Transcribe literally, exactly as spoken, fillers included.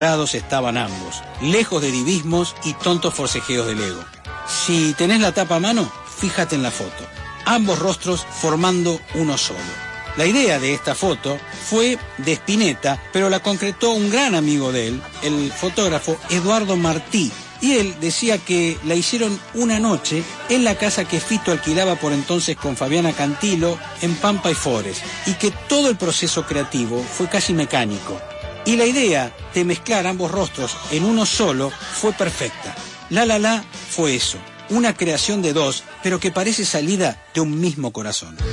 estaban ambos, lejos de divismos y tontos forcejeos del ego. Si tenés la tapa a mano, fíjate en la foto. Ambos rostros formando uno solo. La idea de esta foto fue de Spinetta, pero la concretó un gran amigo de él, el fotógrafo Eduardo Martí, y él decía que la hicieron una noche en la casa que Fito alquilaba por entonces con Fabiana Cantilo en Pampa y Forest, y que todo el proceso creativo fue casi mecánico. Y la idea de mezclar ambos rostros en uno solo fue perfecta. La La La fue eso, una creación de dos, pero que parece salida de un mismo corazón.